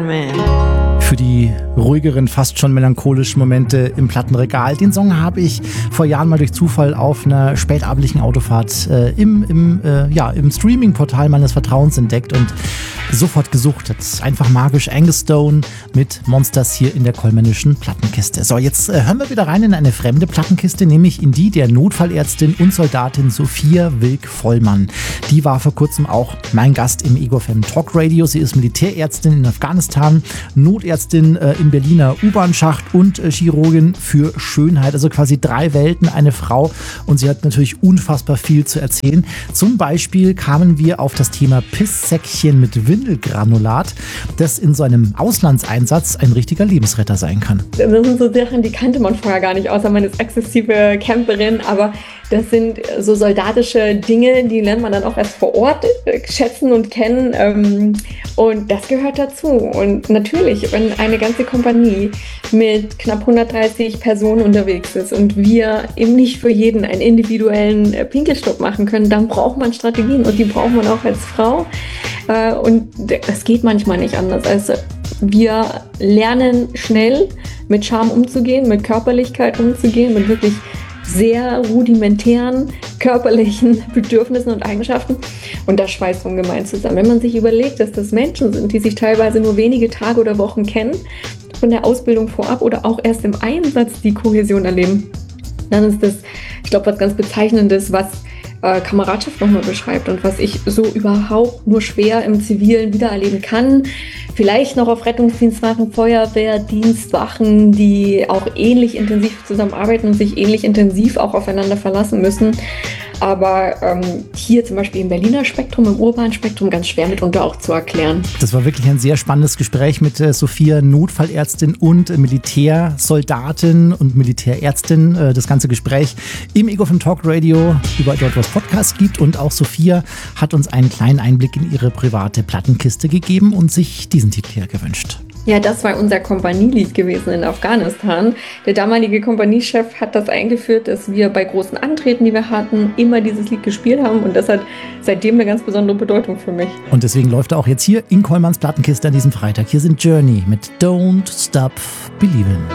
Für die ruhigeren, fast schon melancholischen Momente im Plattenregal. Den Song habe ich vor Jahren mal durch Zufall auf einer spätabendlichen Autofahrt im Streaming-Portal meines Vertrauens entdeckt und sofort gesuchtet. Einfach magisch. Angus Stone mit Monsters hier in der Kollmännischen Plattenkiste. So, jetzt hören wir wieder rein in eine fremde Plattenkiste, nämlich in die der Notfallärztin und Soldatin Sophia Wilk-Vollmann. Die war vor kurzem auch mein Gast im Ego FM Talk Radio. Sie ist Militärärztin in Afghanistan, Notärztin im Berliner U-Bahn-Schacht und Chirurgin für Schönheit. Also quasi 3 Welten, eine Frau. Und sie hat natürlich unfassbar viel zu erzählen. Zum Beispiel kamen wir auf das Thema Pisssäckchen mit Windelgranulat, das in so einem Auslandseinsatz ein richtiger Lebensretter sein kann. Das sind so Sachen, die kannte man vorher gar nicht, außer man ist exzessive Camperin, aber das sind so soldatische Dinge, die lernt man dann auch erst vor Ort schätzen und kennen, und das gehört dazu. Und natürlich, wenn eine ganze Kompanie mit knapp 130 Personen unterwegs ist und wir eben nicht für jeden einen individuellen Pinkelstopp machen können, dann braucht man Strategien und die braucht man auch als Frau. Und das geht manchmal nicht anders. Also wir lernen schnell mit Scham umzugehen, mit Körperlichkeit umzugehen, mit wirklich sehr rudimentären körperlichen Bedürfnissen und Eigenschaften. Und das schweißt ungemein zusammen. Wenn man sich überlegt, dass das Menschen sind, die sich teilweise nur wenige Tage oder Wochen kennen, von der Ausbildung vorab oder auch erst im Einsatz die Kohäsion erleben, dann ist das, ich glaube, was ganz Bezeichnendes, was Kameradschaft nochmal beschreibt und was ich so überhaupt nur schwer im Zivilen wiedererleben kann. Vielleicht noch auf Rettungsdienstwachen, Feuerwehrdienstwachen, die auch ähnlich intensiv zusammenarbeiten und sich ähnlich intensiv auch aufeinander verlassen müssen. Aber hier zum Beispiel im Berliner Spektrum, im urbanen Spektrum ganz schwer mitunter auch zu erklären. Das war wirklich ein sehr spannendes Gespräch mit Sophia, Notfallärztin und Militärsoldatin und Militärärztin. Das ganze Gespräch im Ego FM Talk Radio, überall dort, wo es Podcasts gibt. Und auch Sophia hat uns einen kleinen Einblick in ihre private Plattenkiste gegeben und sich diesen Titel hier gewünscht. Ja, das war unser Kompanielied gewesen in Afghanistan. Der damalige Kompaniechef hat das eingeführt, dass wir bei großen Antreten, die wir hatten, immer dieses Lied gespielt haben. Und das hat seitdem eine ganz besondere Bedeutung für mich. Und deswegen läuft er auch jetzt hier in Kollmanns Plattenkiste an diesem Freitag. Hier sind Journey mit Don't Stop Believin'.